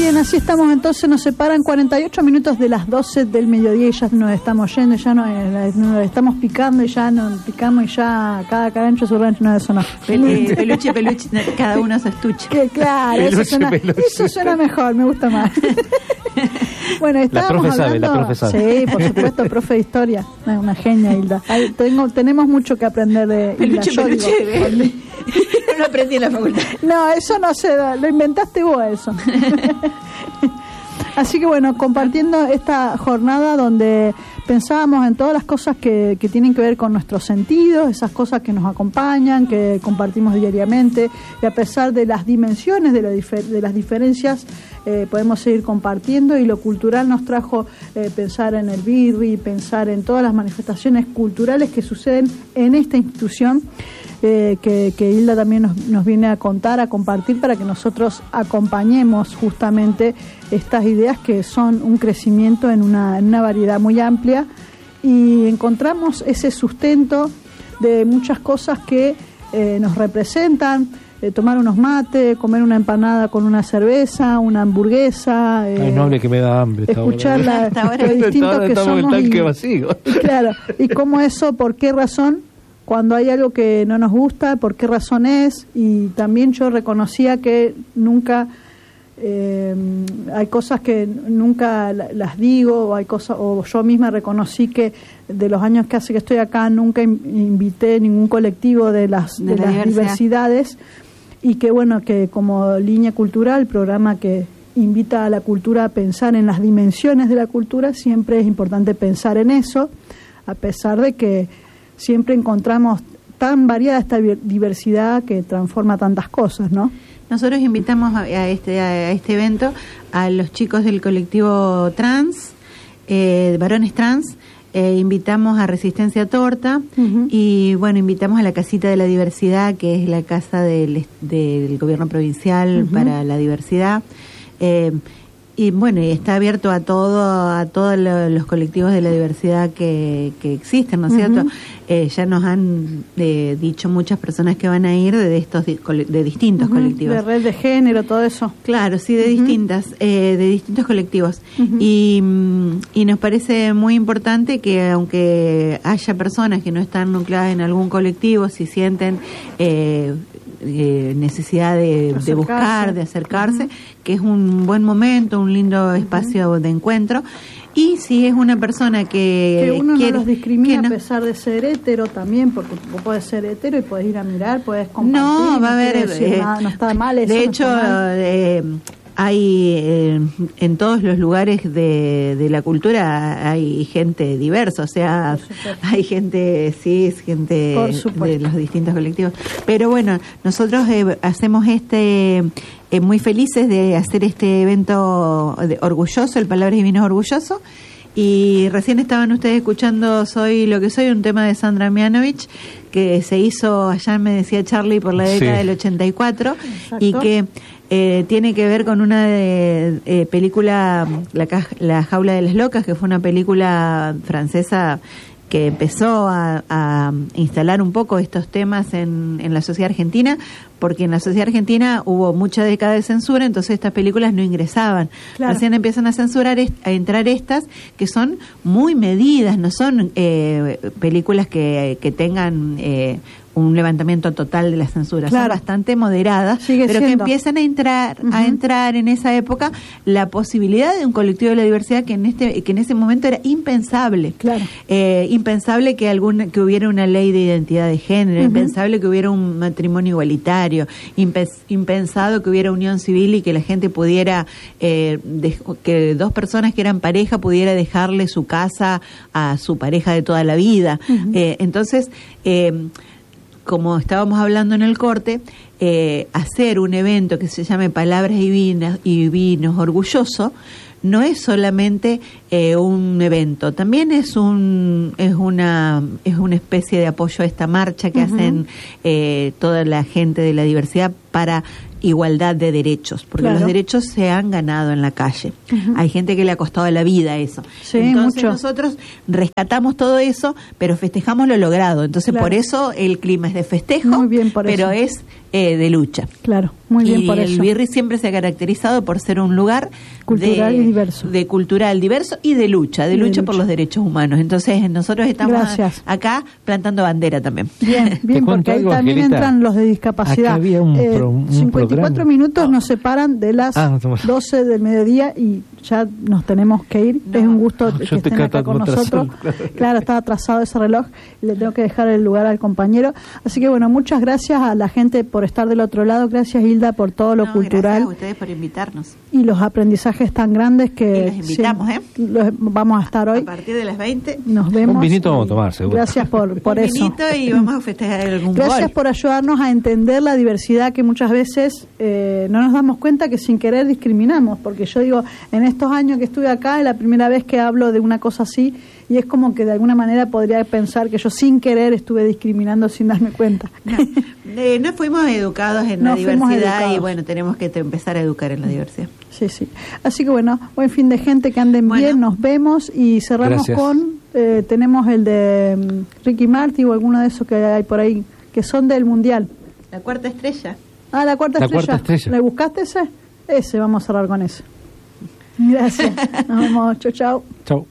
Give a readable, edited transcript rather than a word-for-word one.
Bien, así estamos, entonces nos separan 48 minutos de las 12 del mediodía y ya nos estamos yendo, ya nos estamos picando y ya nos picamos y ya cada carancho su rancho, no, eso no. Peluche, cada uno su estuche. Claro, eso suena mejor, me gusta más. Bueno, estábamos hablando... La profe sabe. Sí, por supuesto, profe de historia, una genia, Hilda. Tenemos mucho que aprender de Hilda. Peluche. No lo aprendí en la facultad. No, eso no sé, lo inventaste vos eso. Así que bueno, compartiendo esta jornada donde pensábamos en todas las cosas que tienen que ver con nuestros sentidos, esas cosas que nos acompañan, que compartimos diariamente, y a pesar de las dimensiones, de las diferencias, podemos seguir compartiendo, y lo cultural nos trajo pensar en el birri, pensar en todas las manifestaciones culturales que suceden en esta institución, que Hilda también nos viene a contar, a compartir, para que nosotros acompañemos justamente estas ideas que son un crecimiento en una variedad muy amplia, y encontramos ese sustento de muchas cosas que nos representan. Tomar unos mates, comer una empanada con una cerveza, una hamburguesa. Ay, no hable que me da hambre. Escuchar lo distintos que somos. El tanque vacío. Claro, y cómo eso, por qué razón, cuando hay algo que no nos gusta, por qué razón es. Y también yo reconocía que nunca, hay cosas que nunca las digo, o hay cosas, o yo misma reconocí que de los años que hace que estoy acá nunca invité ningún colectivo de las diversidades. Y que bueno, que como línea cultural, programa que invita a la cultura a pensar en las dimensiones de la cultura, siempre es importante pensar en eso, a pesar de que siempre encontramos tan variada esta diversidad que transforma tantas cosas, ¿no? Nosotros invitamos a este evento a los chicos del colectivo trans, varones trans. Invitamos a Resistencia Torta, y bueno, invitamos a la Casita de la Diversidad, que es la casa del gobierno provincial para la diversidad, y bueno, y está abierto a todos los colectivos de la diversidad que existen, ¿no es cierto? Ya nos han dicho muchas personas que van a ir de distintos colectivos. De red de género, todo eso. Claro, sí, de distintos colectivos. Y nos parece muy importante que, aunque haya personas que no están nucleadas en algún colectivo, si sienten necesidad de buscar, de acercarse, que es un buen momento, un lindo espacio de encuentro. Y si es una persona que uno quiere, no los discrimina, a pesar de ser hetero también, porque vos podés ser hetero y podés ir a mirar, podés compartir. No, va a haber... no está mal eso. De hecho, hay en todos los lugares de la cultura hay gente diversa, o sea, hay gente cis, gente de los distintos colectivos. Pero bueno, nosotros hacemos muy felices de hacer este evento orgulloso, el Palabras y Vinos orgulloso. Y recién estaban ustedes escuchando Soy lo que soy, un tema de Sandra Mianovich, que se hizo, allá me decía Charlie, por la década del 84. Exacto. Y que tiene que ver con una película, La Jaula de las Locas, que fue una película francesa que empezó a instalar un poco estos temas en la sociedad argentina, porque en la sociedad argentina hubo mucha década de censura, entonces estas películas no ingresaban. Claro. Recién empiezan a censurar, a entrar estas, que son muy medidas, no son películas que tengan un levantamiento total de la censura, claro. Son bastante moderadas, pero que empiezan a entrar en esa época la posibilidad de un colectivo de la diversidad que en ese momento era impensable. Claro. Impensable que hubiera una ley de identidad de género, impensable que hubiera un matrimonio igualitario, impensado que hubiera unión civil y que la gente pudiera, que dos personas que eran pareja pudiera dejarle su casa a su pareja de toda la vida. Entonces, como estábamos hablando en el corte, hacer un evento que se llame Palabras y Vinos orgulloso no es solamente un evento, también es una especie de apoyo a esta marcha que hacen toda la gente de la diversidad para igualdad de derechos, porque claro. Los derechos se han ganado en la calle. Hay gente que le ha costado la vida eso. Sí, entonces mucho. Nosotros rescatamos todo eso, pero festejamos lo logrado. Entonces, claro. Por eso el clima es de festejo, muy bien por pero eso. es de lucha. Claro, muy bien por eso. El Birri siempre se ha caracterizado por ser un lugar cultural y diverso. De cultural diverso y de lucha por los derechos humanos. Entonces nosotros estamos acá plantando bandera también. Bien, porque ahí también entran los de discapacidad. Acá había un 54 programa. Minutos nos separan de las 12 del mediodía y ya nos tenemos que ir. Es un gusto que estén acá con nosotros. Claro, está atrasado ese reloj y le tengo que dejar el lugar al compañero. Así que bueno, muchas gracias a la gente por estar del otro lado. Gracias, Hilda, por todo lo cultural. Gracias a ustedes por invitarnos. Y los aprendizajes tan grandes que... Y los invitamos, vamos a estar hoy. A partir de las 20. Nos vemos. Un vinito vamos a tomar, seguro. Gracias por eso. Un vinito y vamos a festejar algún Gracias gol. por ayudarnos a entender la diversidad que muchas veces no nos damos cuenta que sin querer discriminamos. Porque yo digo, en estos años que estuve acá, es la primera vez que hablo de una cosa así y es como que de alguna manera podría pensar que yo sin querer estuve discriminando sin darme cuenta. No fuimos educados en la diversidad y bueno, tenemos que empezar a educar en la diversidad. Sí. Así que bueno, buen fin de gente, que anden bien, nos vemos y cerramos con, tenemos el de Ricky Martin o alguno de esos que hay por ahí, que son del Mundial. La cuarta estrella. La cuarta estrella. ¿Le buscaste ese? Ese, vamos a cerrar con ese. Gracias. Nos vemos. Chau. Chau.